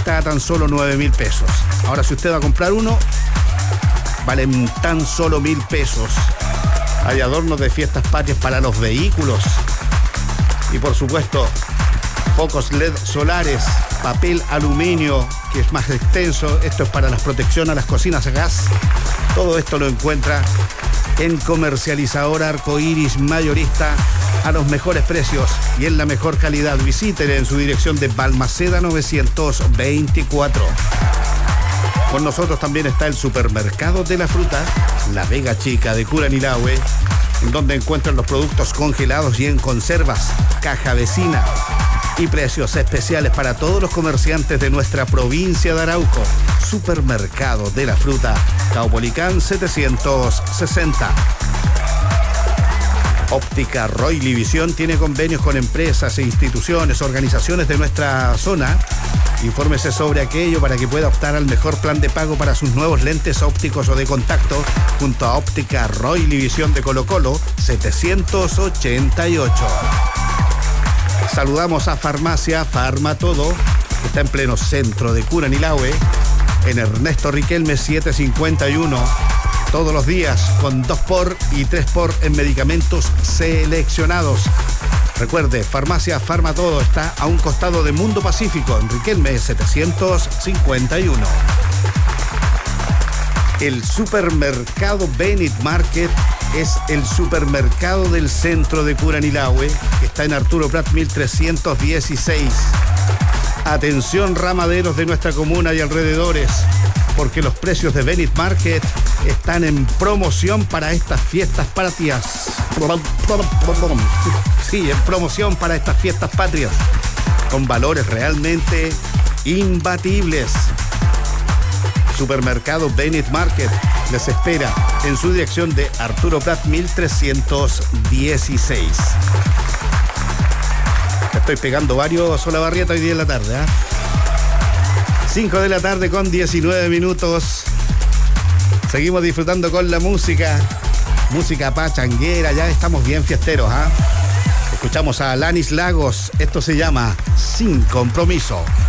está a tan solo 9.000 pesos. Ahora, si usted va a comprar uno, valen tan solo 1.000 pesos. Hay adornos de fiestas patrias para los vehículos. Y por supuesto, focos LED solares, papel aluminio, que es más extenso. Esto es para la protección a las cocinas a gas. Todo esto lo encuentra en Comercializadora Arcoiris Mayorista a los mejores precios y en la mejor calidad. Visítele en su dirección de Balmaceda 924. Con nosotros también está el Supermercado de la Fruta, La Vega Chica de Curanilahue, en donde encuentran los productos congelados y en conservas, caja vecina y precios especiales para todos los comerciantes de nuestra provincia de Arauco. Supermercado de la Fruta, Caupolicán 760. Óptica Roily Visión tiene convenios con empresas e instituciones, organizaciones de nuestra zona. Infórmese sobre aquello para que pueda optar al mejor plan de pago para sus nuevos lentes ópticos o de contacto junto a Óptica Roily Visión de Colo Colo 788. Saludamos a Farmacia Farma Todo, que está en pleno centro de Curanilahue, en Ernesto Riquelme 751. Todos los días con 2x y 3x en medicamentos seleccionados. Recuerde, Farmacia Farma Todo está a un costado de Mundo Pacífico, en Riquelme 751. El supermercado Benit Market es el supermercado del centro de Curanilahue, que está en Arturo Prat 1316. Atención, ramaderos de nuestra comuna y alrededores, porque los precios de Benit Market están en promoción para estas fiestas patrias. Sí, en promoción para estas fiestas patrias, con valores realmente imbatibles. Supermercado Benit Market les espera en su dirección de Arturo Prat 1316. Estoy pegando varios Solabarrieta hoy día en la tarde, 5 de la tarde con 19 minutos. Seguimos disfrutando con la música pachanguera, ya estamos bien fiesteros, Escuchamos a Alanis Lagos, esto se llama Sin Compromiso.